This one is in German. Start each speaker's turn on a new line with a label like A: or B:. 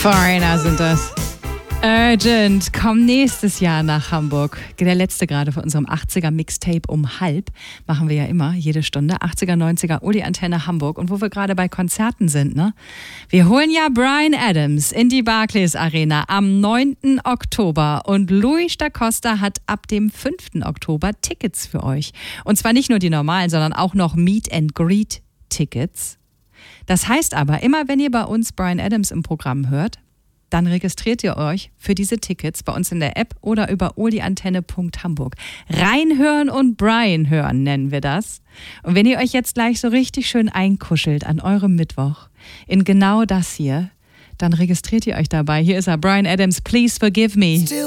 A: Foreigner sind das. Urgent, komm nächstes Jahr nach Hamburg. Der letzte gerade von unserem 80er Mixtape um halb. Machen wir ja immer, jede Stunde. 80er, 90er, Uli Antenne Hamburg. Und wo wir gerade bei Konzerten sind, ne? Wir holen ja Bryan Adams in die Barclays Arena am 9. Oktober. Und Louis da Costa hat ab dem 5. Oktober Tickets für euch. Und zwar nicht nur die normalen, sondern auch noch Meet and Greet Tickets. Das heißt aber, immer wenn ihr bei uns Bryan Adams im Programm hört, dann registriert ihr euch für diese Tickets bei uns in der App oder über oliantenne.hamburg. Reinhören und Bryan hören nennen wir das. Und wenn ihr euch jetzt gleich so richtig schön einkuschelt an eurem Mittwoch in genau das hier, dann registriert ihr euch dabei. Hier ist er, Bryan Adams, Please Forgive Me.